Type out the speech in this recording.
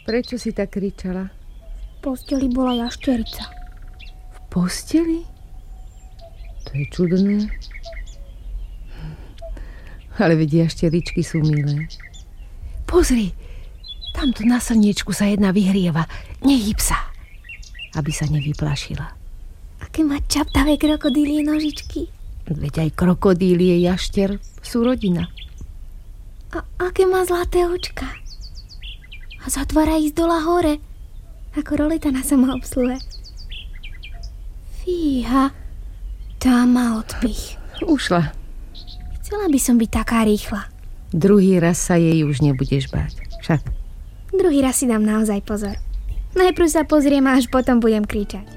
Prečo si tak kričala? V posteli bola jašterica. V posteli? To je čudné. Ale vedia, jašteričky sú milé. Pozri, tamto na slniečku sa jedna vyhrieva. Nehyb sa, aby sa nevyplašila. Aké má čaptavé krokodílie nožičky. Veď aj krokodílie, jašter sú rodina. A aké má zlaté očka. A zatvára ísť dola hore, ako rolita na samoobsluhe. Fíha, tá má odpich. Ušla. Chcela by som byť taká rýchla. Druhý raz sa jej už nebudeš báť. Však. Druhý raz si dám naozaj pozor. Najprv sa pozriem a až potom budem kričať.